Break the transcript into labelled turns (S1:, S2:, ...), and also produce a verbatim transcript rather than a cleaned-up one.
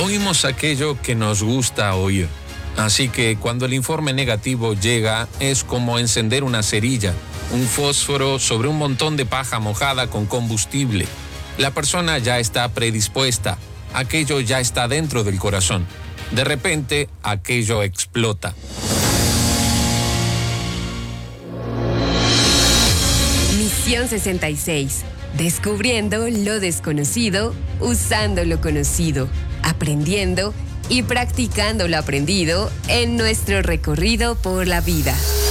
S1: Oímos aquello que nos gusta oír. Así que cuando el informe negativo llega, es como encender una cerilla, un fósforo sobre un montón de paja mojada con combustible. La persona ya está predispuesta, aquello ya está dentro del corazón. De repente, aquello explota.
S2: Misión sesenta y seis. Descubriendo lo desconocido, usando lo conocido, aprendiendo y practicando lo aprendido en nuestro recorrido por la vida.